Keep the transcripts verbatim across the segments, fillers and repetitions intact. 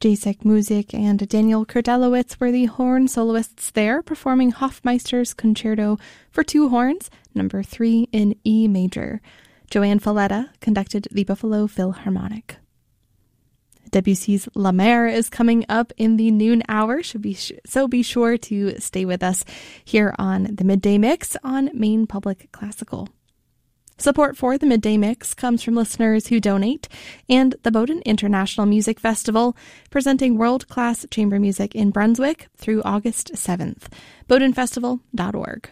Jacek Muzik and Daniel Kurdelowitz were the horn soloists there, performing Hofmeister's Concerto for Two Horns, number three in E major. Joanne Falletta conducted the Buffalo Philharmonic. Debussy's La Mer is coming up in the noon hour, should be sh- so be sure to stay with us here on the Midday Mix on Maine Public Classical. Support for the Midday Mix comes from listeners who donate and the Bowdoin International Music Festival, presenting world-class chamber music in Brunswick through August seventh. bowdoin festival dot org.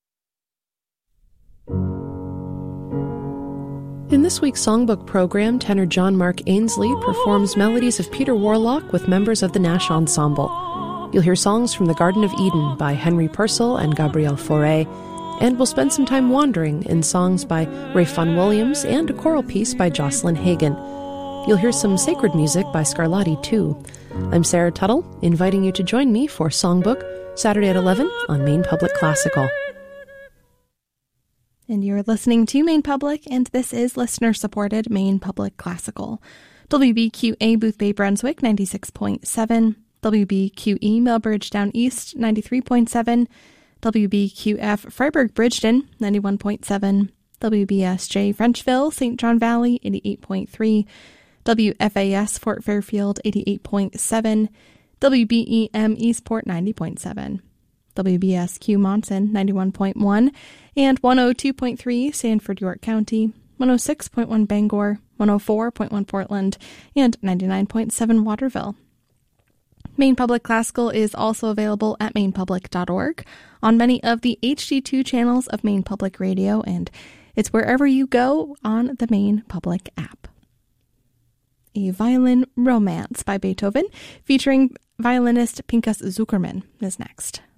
In this week's songbook program, tenor John Mark Ainsley performs melodies of Peter Warlock with members of the Nash Ensemble. You'll hear songs from The Garden of Eden by Henry Purcell and Gabrielle Fauré, and we'll spend some time wandering in songs by Ralph Vaughan Williams and a choral piece by Jocelyn Hagan. You'll hear some sacred music by Scarlatti, too. I'm Sarah Tuttle, inviting you to join me for Songbook, Saturday at eleven on Maine Public Classical. And you're listening to Maine Public, and this is listener-supported Maine Public Classical. W B Q A Boothbay Brunswick, ninety-six point seven. W B Q E Millbridge Down East, ninety-three point seven. W B Q F Freiburg Bridgeton, ninety-one point seven, W B S J Frenchville, Saint John Valley, eighty-eight point three, W F A S Fort Fairfield, eighty-eight point seven, W B E M Eastport, ninety point seven, W B S Q Monson, ninety-one point one, and one oh two point three Sanford, York County, one oh six point one Bangor, one oh four point one Portland, and ninety-nine point seven Waterville. Maine Public Classical is also available at maine public dot org, on many of the H D two channels of Maine Public Radio, and it's wherever you go on the Maine Public app. A Violin Romance by Beethoven, featuring violinist Pinkas Zukerman, is next.